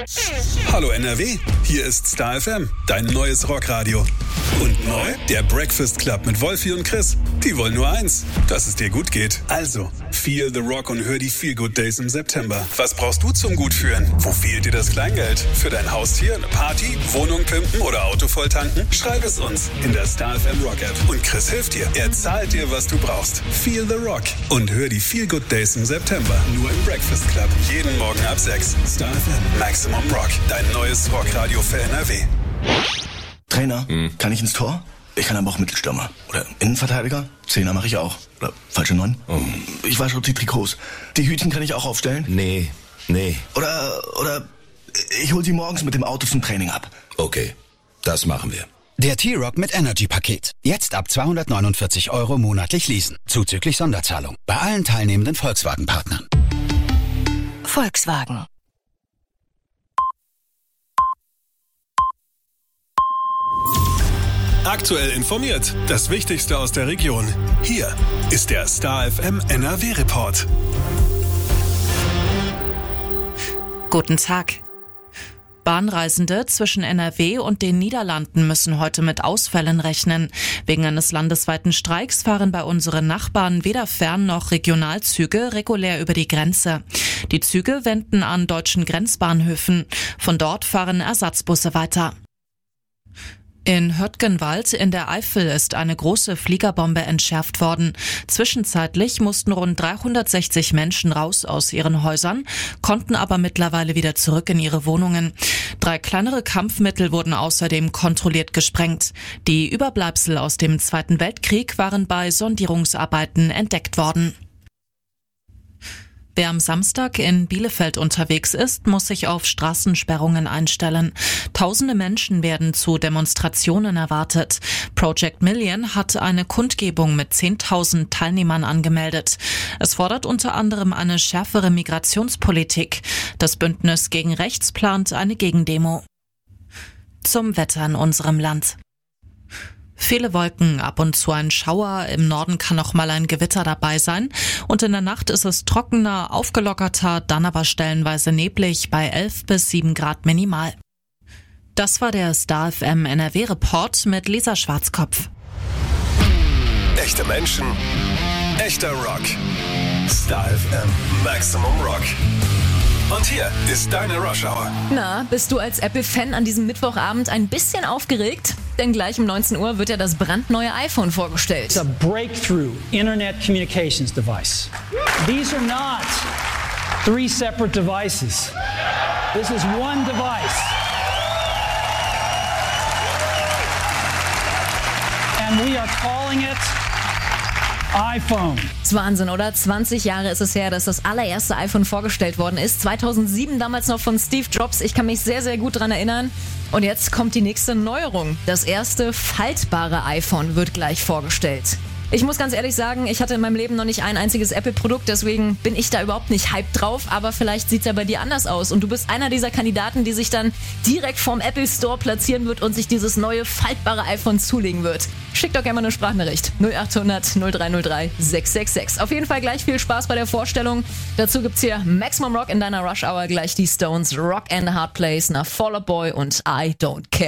Hallo NRW, hier ist Star FM, dein neues Rockradio. Und neu? Der Breakfast Club mit Wolfi und Chris. Die wollen nur eins, dass es dir gut geht. Also, feel the rock und hör die Feel Good Days im September. Was brauchst du zum Gutfühlen? Wo fehlt dir das Kleingeld? Für dein Haustier, eine Party, Wohnung pimpen oder Auto volltanken? Schreib es uns in der Star FM Rock App. Und Chris hilft dir. Er zahlt dir, was du brauchst. Feel the rock und hör die Feel Good Days im September. Nur im Breakfast Club. Jeden Morgen ab 6. Star FM Maximum Rock. Dein neues Rockradio für NRW. Trainer, kann ich ins Tor? Ich kann aber auch Mittelstürmer. Oder Innenverteidiger? Zehner mache ich auch. Oder falsche 9? Ich wasche die Trikots. Die Hütchen kann ich auch aufstellen? Nee. Oder ich hol sie morgens mit dem Auto zum Training ab. Okay, das machen wir. Der T-Rock mit Energy-Paket. Jetzt ab 249 € monatlich leasen. Zuzüglich Sonderzahlung. Bei allen teilnehmenden Volkswagen-Partnern. Volkswagen. Aktuell informiert. Das Wichtigste aus der Region. Hier ist der Star FM NRW Report. Guten Tag. Bahnreisende zwischen NRW und den Niederlanden müssen heute mit Ausfällen rechnen. Wegen eines landesweiten Streiks fahren bei unseren Nachbarn weder Fern- noch Regionalzüge regulär über die Grenze. Die Züge wenden an deutschen Grenzbahnhöfen. Von dort fahren Ersatzbusse weiter. In Höttgenwald in der Eifel ist eine große Fliegerbombe entschärft worden. Zwischenzeitlich mussten rund 360 Menschen raus aus ihren Häusern, konnten aber mittlerweile wieder zurück in ihre Wohnungen. 3 kleinere Kampfmittel wurden außerdem kontrolliert gesprengt. Die Überbleibsel aus dem Zweiten Weltkrieg waren bei Sondierungsarbeiten entdeckt worden. Wer am Samstag in Bielefeld unterwegs ist, muss sich auf Straßensperrungen einstellen. Tausende Menschen werden zu Demonstrationen erwartet. Project Million hat eine Kundgebung mit 10.000 Teilnehmern angemeldet. Es fordert unter anderem eine schärfere Migrationspolitik. Das Bündnis gegen Rechts plant eine Gegendemo. Zum Wetter in unserem Land. Viele Wolken, ab und zu ein Schauer, im Norden kann auch mal ein Gewitter dabei sein und in der Nacht ist es trockener, aufgelockerter, dann aber stellenweise neblig bei 11 bis 7 Grad minimal. Das war der Star FM NRW Report mit Lisa Schwarzkopf. Echte Menschen, echter Rock. Star FM Maximum Rock. Und hier ist deine Rush Hour. Na, bist du als Apple-Fan an diesem Mittwochabend ein bisschen aufgeregt? Denn gleich um 19 Uhr wird ja das brandneue iPhone vorgestellt. It's a breakthrough internet communications device. These are not 3 separate devices. This is one device. And we are calling it iPhone. Das ist Wahnsinn, oder? 20 Jahre ist es her, dass das allererste iPhone vorgestellt worden ist. 2007 damals noch von Steve Jobs. Ich kann mich sehr, sehr gut dran erinnern. Und jetzt kommt die nächste Neuerung. Das erste faltbare iPhone wird gleich vorgestellt. Ich muss ganz ehrlich sagen, ich hatte in meinem Leben noch nicht ein einziges Apple-Produkt, deswegen bin ich da überhaupt nicht hyped drauf, aber vielleicht sieht es ja bei dir anders aus und du bist einer dieser Kandidaten, die sich dann direkt vorm Apple Store platzieren wird und sich dieses neue faltbare iPhone zulegen wird. Schick doch gerne mal eine Sprachnachricht. 0800 0303 666. Auf jeden Fall gleich viel Spaß bei der Vorstellung. Dazu gibt's hier Maximum Rock in deiner Rush Hour, gleich die Stones, Rock and a Hard Place, nach Fall Out Boy und I Don't Care.